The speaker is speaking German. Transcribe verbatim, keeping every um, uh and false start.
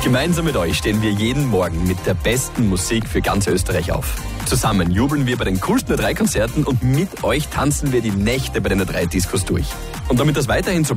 Gemeinsam mit euch stehen wir jeden Morgen mit der besten Musik für ganz Österreich auf. Zusammen jubeln wir bei den coolsten A drei Konzerten und mit euch tanzen wir die Nächte bei den A drei Discos durch. Und damit das weiterhin so